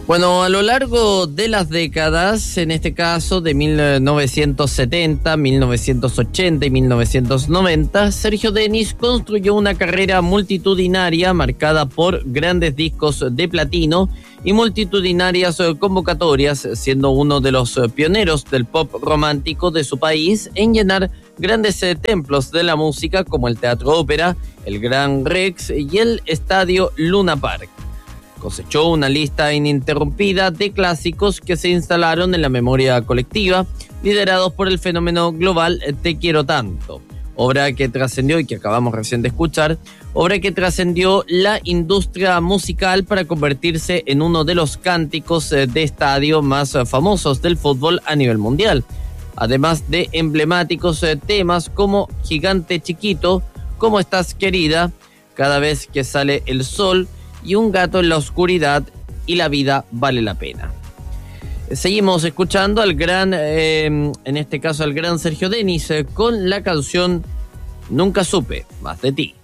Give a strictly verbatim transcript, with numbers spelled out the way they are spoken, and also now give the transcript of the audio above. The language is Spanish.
Bueno, a lo largo de las décadas, en este caso de mil novecientos setenta, mil novecientos ochenta y mil novecientos noventa, Sergio Denis construyó una carrera multitudinaria marcada por grandes discos de platino y multitudinarias convocatorias, siendo uno de los pioneros del pop romántico de su país en llenar grandes templos de la música como el Teatro Ópera, el Gran Rex y el Estadio Luna Park. Cosechó una lista ininterrumpida de clásicos que se instalaron en la memoria colectiva, liderados por el fenómeno global Te Quiero Tanto, obra que trascendió y que acabamos recién de escuchar, obra que trascendió la industria musical para convertirse en uno de los cánticos de estadio más famosos del fútbol a nivel mundial, además de emblemáticos temas como Gigante Chiquito, ¿Cómo estás querida?, Cada vez que sale el sol, y Un gato en la oscuridad y La vida vale la pena. Seguimos escuchando al gran, eh, en este caso al gran Sergio Denis, eh, con la canción Nunca supe más de ti.